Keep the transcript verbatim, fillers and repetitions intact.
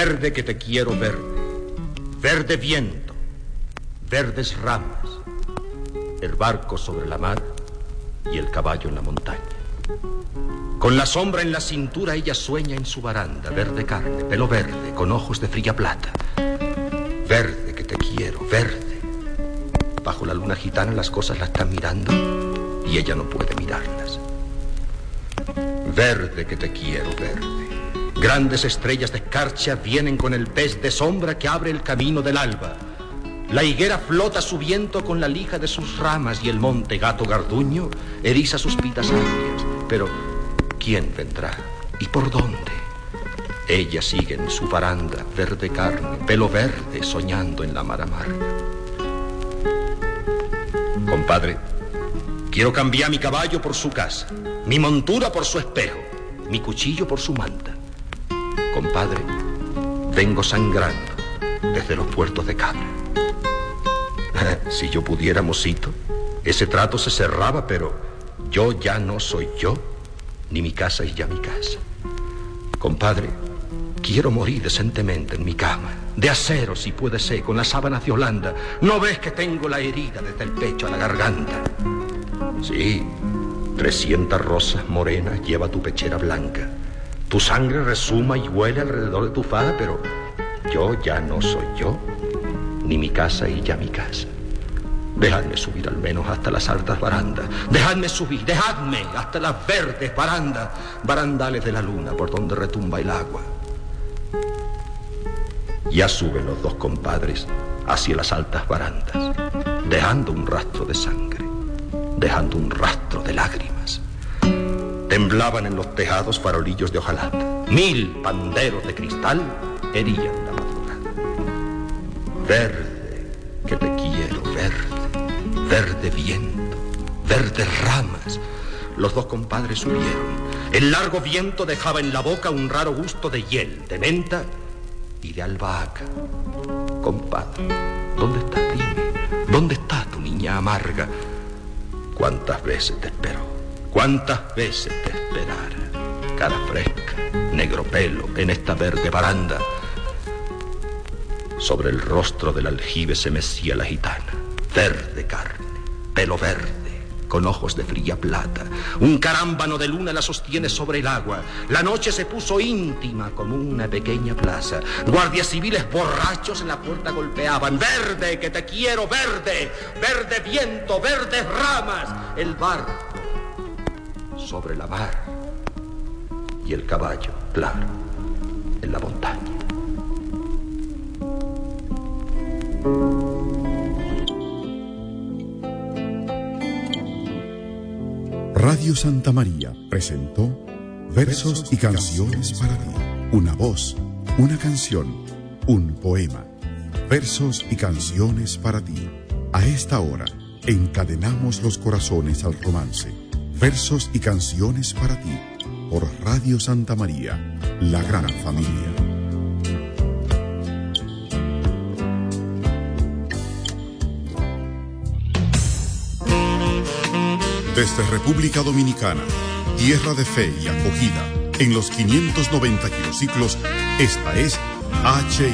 Verde que te quiero verde, verde viento, verdes ramas, el barco sobre la mar y el caballo en la montaña. Con la sombra en la cintura ella sueña en su baranda, verde carne, pelo verde, con ojos de fría plata. Verde que te quiero, verde. Bajo la luna gitana las cosas la están mirando y ella no puede mirarlas. Verde que te quiero, verde. Grandes estrellas de escarcha vienen con el pez de sombra que abre el camino del alba. La higuera flota su viento con la lija de sus ramas y el monte gato garduño eriza sus pitas agrias. Pero, ¿quién vendrá? ¿Y por dónde? Ella sigue en su baranda, verde carne, pelo verde, soñando en la mar amarga. Compadre, quiero cambiar mi caballo por su casa, mi montura por su espejo, mi cuchillo por su manta. Compadre, vengo sangrando desde los puertos de Cabra. Si yo pudiera, mocito, ese trato se cerraba, pero yo ya no soy yo, ni mi casa es ya mi casa. Compadre, quiero morir decentemente en mi cama, de acero si puede ser, con las sábanas de Holanda. ¿No ves que tengo la herida desde el pecho a la garganta? Sí, trescientas rosas morenas lleva tu pechera blanca. Tu sangre resuma y huele alrededor de tu faja, pero yo ya no soy yo, ni mi casa y ya mi casa. Dejadme subir al menos hasta las altas barandas. Dejadme subir, dejadme hasta las verdes barandas, barandales de la luna por donde retumba el agua. Ya suben los dos compadres hacia las altas barandas, dejando un rastro de sangre, dejando un rastro de lágrimas. Temblaban en los tejados farolillos de hojalata. Mil panderos de cristal herían la madrugada. Verde, que te quiero, verde, verde viento, verdes ramas. Los dos compadres subieron. El largo viento dejaba en la boca un raro gusto de hiel, de menta y de albahaca. Compadre, ¿dónde estás? Dime, ¿dónde está tu niña amarga? ¿Cuántas veces te esperó? ¿Cuántas veces te esperara? Cara fresca, negro pelo, en esta verde baranda. Sobre el rostro del aljibe se mecía la gitana. Verde carne, pelo verde, con ojos de fría plata. Un carámbano de luna la sostiene sobre el agua. La noche se puso íntima como una pequeña plaza. Guardias civiles borrachos en la puerta golpeaban. Verde, que te quiero, verde, verde viento, verdes ramas. El barco sobre la mar y el caballo, claro, en la montaña. Radio Santa María presentó Versos y Canciones para ti. Una voz, una canción, un poema. Versos y canciones para ti. A esta hora, encadenamos los corazones al romance. Versos y canciones para ti, por Radio Santa María, la gran familia. Desde República Dominicana, tierra de fe y acogida, en los quinientos noventa kilociclos, esta es H